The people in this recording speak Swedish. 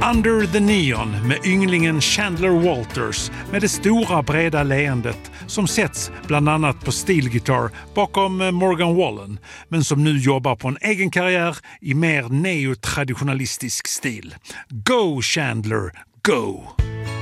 Under the Neon med ynglingen Chandler Walters med det stora breda leendet som sätts bland annat på steelgitarr bakom Morgan Wallen, men som nu jobbar på en egen karriär i mer neotraditionalistisk stil. Go Chandler, go!